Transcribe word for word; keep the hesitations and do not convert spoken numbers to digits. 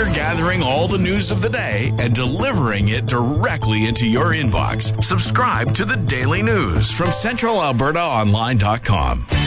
We're gathering all the news of the day and delivering it directly into your inbox. Subscribe to the Daily News from Central Alberta Online dot com.